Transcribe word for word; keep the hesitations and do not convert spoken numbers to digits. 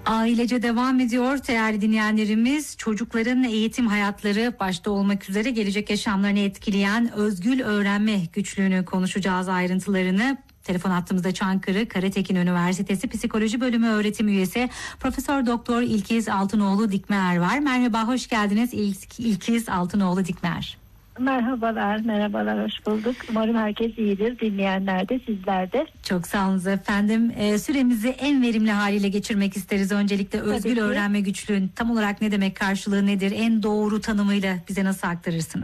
Ailece devam ediyor değerli dinleyenlerimiz. Çocukların eğitim hayatları başta olmak üzere gelecek yaşamlarını etkileyen özgül öğrenme güçlüğünü konuşacağız, ayrıntılarını. Telefon hattımızda Çankırı Karatekin Üniversitesi Psikoloji Bölümü öğretim üyesi Profesör Doktor İlkiz Altınoğlu Dikmeer var. Merhaba, hoş geldiniz İlk, İlkiz Altınoğlu Dikmeer. Merhabalar, merhabalar, hoş bulduk. Umarım herkes iyidir, dinleyenler de, sizler de. Çok sağ olun efendim. Ee, süremizi en verimli haliyle geçirmek isteriz. Öncelikle özgül öğrenme güçlüğün tam olarak ne demek, karşılığı nedir, en doğru tanımıyla bize nasıl aktarırsınız?